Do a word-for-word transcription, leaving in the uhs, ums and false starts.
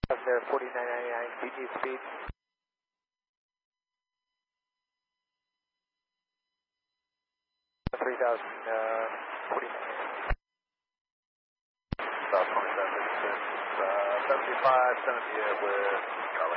There, forty-nine ninety-nine, D G speed. three thousand, uh, forty-nine. South twenty-seven, uh, seventy-five, seventy-eight with Charlie.